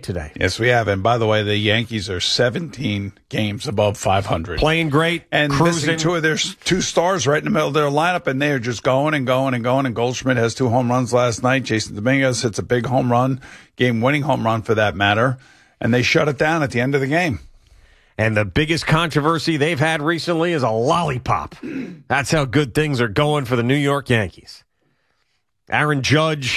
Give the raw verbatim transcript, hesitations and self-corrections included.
today. Yes, we have. And by the way, the Yankees are seventeen games above five hundred. Playing great, and cruising. missing two of their two stars right in the middle of their lineup, and they are just going and going and going. And Goldschmidt has two home runs last night. Jason Dominguez hits a big home run, game-winning home run for that matter, and they shut it down at the end of the game. And the biggest controversy they've had recently is a lollipop. That's how good things are going for the New York Yankees. Aaron Judge